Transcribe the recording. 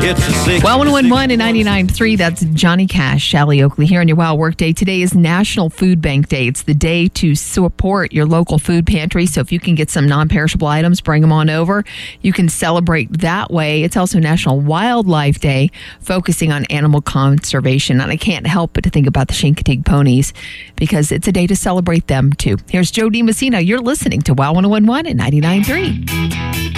It's a sick. Well, 101.1 and 99.3, that's Johnny Cash, Sally Oakley here on your Wow Work Day. Today is National Food Bank Day. It's the day to support your local food pantry. So if you can get some non-perishable items, bring them on over. You can celebrate that way. It's also National Wildlife Day, focusing on animal conservation. And I can't help but to think about the Chincoteague ponies because it's a day to celebrate them too. Here's Joe DiMessina. You're listening to Wow 101.1 and 99.3.